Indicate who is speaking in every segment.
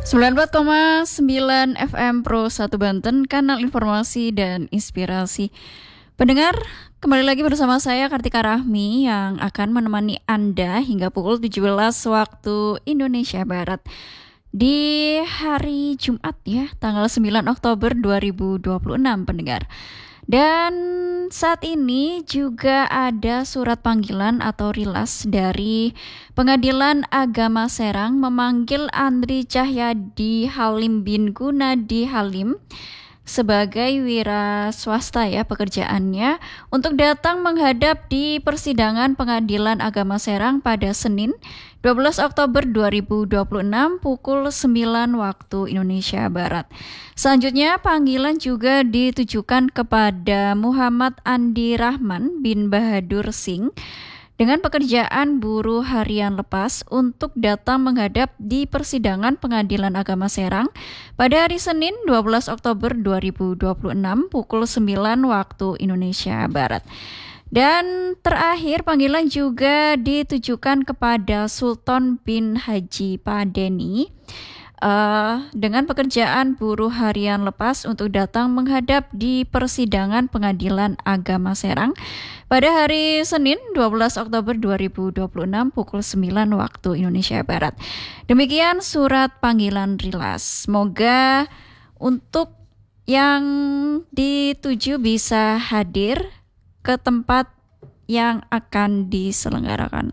Speaker 1: 94,9 FM Pro 1 Banten, kanal informasi dan inspirasi. Pendengar, kembali lagi bersama saya Kartika Rahmi yang akan menemani Anda hingga pukul 17 waktu Indonesia Barat. Di hari Jumat ya, tanggal 9 Oktober 2026 pendengar. Dan saat ini juga ada surat panggilan atau rilas dari Pengadilan Agama Serang memanggil Andri Cahyadi Halim bin Gunadi Halim sebagai wira swasta ya pekerjaannya untuk datang menghadap di persidangan Pengadilan Agama Serang pada Senin 12 Oktober 2026 pukul 9 waktu Indonesia Barat. Selanjutnya panggilan juga ditujukan kepada Muhammad Andi Rahman bin Bahadur Singh dengan pekerjaan buruh harian lepas untuk datang menghadap di persidangan Pengadilan Agama Serang pada hari Senin 12 Oktober 2026 pukul 9 waktu Indonesia Barat. Dan terakhir panggilan juga ditujukan kepada Sultan bin Haji Padeni dengan pekerjaan buruh harian lepas untuk datang menghadap di persidangan Pengadilan Agama Serang pada hari Senin 12 Oktober 2026 pukul 9 waktu Indonesia Barat. Demikian surat panggilan rilas. Semoga untuk yang dituju bisa hadir ke tempat yang akan diselenggarakan.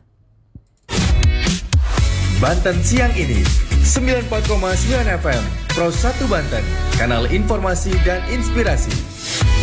Speaker 2: Banten siang ini 94,9 FM Pro 1 Banten, kanal informasi dan inspirasi.